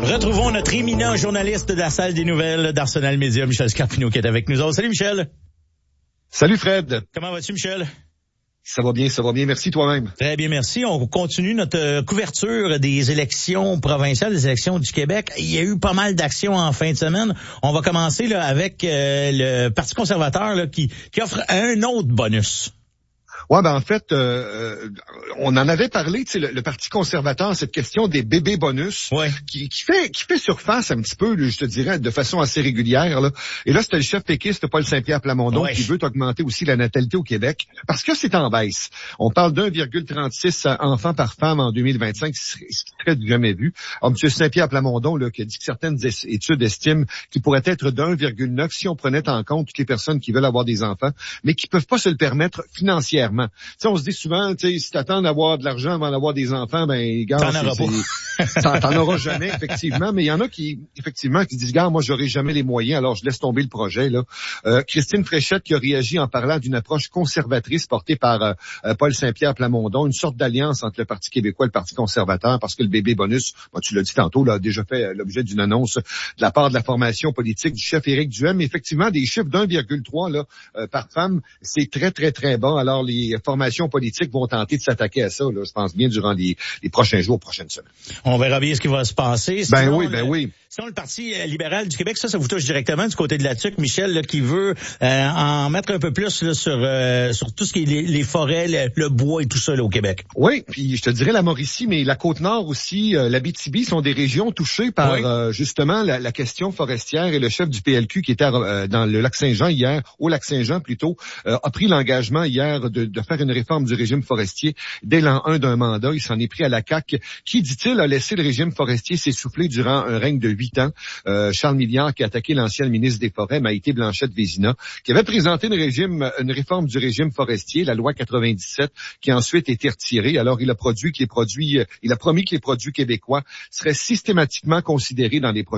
Retrouvons notre éminent journaliste de la salle des nouvelles d'Arsenal Média, Michel Scarpino, qui est avec nous autres. Salut Michel. Salut Fred. Comment vas-tu Michel? Ça va bien. Merci toi-même. Très bien, merci. On continue notre couverture des élections provinciales, des élections du Québec. Il y a eu pas mal d'actions en fin de semaine. On va commencer là avec le Parti conservateur là, qui offre un autre bonus. Ouais, en fait, on en avait parlé, tu sais, le Parti conservateur, cette question des bébés bonus, ouais, qui fait surface un petit peu, je te dirais, de façon assez régulière, là. Et là, c'était le chef péquiste, Paul Saint-Pierre Plamondon, qui veut augmenter aussi la natalité au Québec, parce que c'est en baisse. On parle d'1,36 enfants par femme en 2025, ce qui serait du jamais vu. Alors, M. Saint-Pierre Plamondon, là, qui a dit que certaines études estiment qu'il pourrait être d'1,9 si on prenait en compte toutes les personnes qui veulent avoir des enfants, mais qui peuvent pas se le permettre financièrement. T'sais, on se dit souvent, si t'attends d'avoir de l'argent avant d'avoir des enfants, gars, t'en auras jamais, effectivement. Mais il y en a qui disent, gars, moi, j'aurai jamais les moyens, alors je laisse tomber le projet, là. Christine Fréchette qui a réagi en parlant d'une approche conservatrice portée par Paul Saint-Pierre Plamondon, une sorte d'alliance entre le Parti québécois et le Parti conservateur, parce que le bébé bonus, tu l'as dit tantôt, là, a déjà fait l'objet d'une annonce de la part de la formation politique du chef Éric Duhem. Mais effectivement, des chiffres d'1,3 là par femme, c'est très, très, très bas. Alors, les formations politiques vont tenter de s'attaquer à ça, là, je pense bien, durant les prochains jours, prochaines semaines. On verra bien ce qui va se passer. Sinon, oui. Sinon, le Parti libéral du Québec, ça vous touche directement du côté de la TUC, Michel, là, qui veut en mettre un peu plus là, sur tout ce qui est les forêts, le bois et tout ça là, au Québec. Oui, puis je te dirais la Mauricie, mais la Côte-Nord aussi, l'Abitibi sont des régions touchées par justement la question forestière, et le chef du PLQ qui était dans le Lac-Saint-Jean hier, au Lac-Saint-Jean plutôt, a pris l'engagement hier de faire une réforme du régime forestier dès l'an 1 d'un mandat. Il s'en est pris à la CAQ qui, dit-il, a laissé le régime forestier s'essouffler durant un règne de 8 ans. Charles Milliard qui a attaqué l'ancienne ministre des Forêts, Maïté Blanchette-Vézina, qui avait présenté une réforme du régime forestier, la loi 97, qui a ensuite été retirée. Alors, il a promis que les produits québécois seraient systématiquement considérés dans les projets